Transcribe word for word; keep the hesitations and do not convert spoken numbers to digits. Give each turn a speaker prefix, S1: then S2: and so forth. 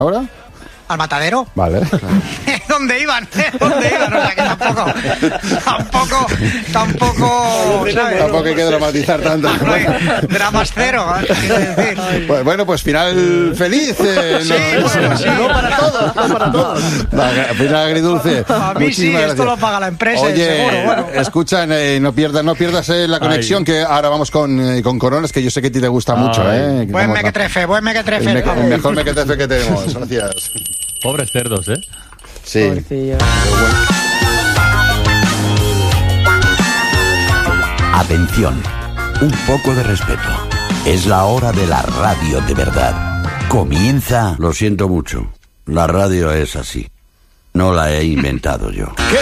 S1: ¿Ahora?
S2: ¿Al matadero?
S1: Vale.
S2: ¿Dónde iban? ¿Dónde iban? O sea, que tampoco, tampoco, tampoco, ¿sabes?
S1: Tampoco hay que dramatizar tanto.
S2: No hay dramas cero, quiero decir.
S1: Pues bueno, pues final feliz. Eh,
S2: Sí,
S1: no,
S2: bueno, sí.
S3: No para todos, no para todos.
S1: Va, final agridulce.
S2: A mí sí,
S1: Muchísimas
S2: esto
S1: gracias.
S2: lo paga la empresa,
S1: Oye,
S2: seguro, bueno.
S1: escuchan, eh, no pierdas, no pierdas eh, la conexión,
S4: Ay.
S1: que ahora vamos con, eh, con Coronas, que yo sé que a ti te gusta mucho.
S4: Ay.
S1: Eh,
S2: Buen
S1: Vamos,
S2: mequetrefe, buen
S1: el,
S2: mequetrefe.
S1: me- el
S2: vamos.
S1: mejor mequetrefe que tenemos. Gracias.
S4: Pobres cerdos, ¿eh?
S1: Sí.
S3: Pobrecillo.
S5: Atención, un poco de respeto. Es la hora de la radio de verdad. Comienza...
S6: Lo siento mucho. La radio es así. No la he inventado yo.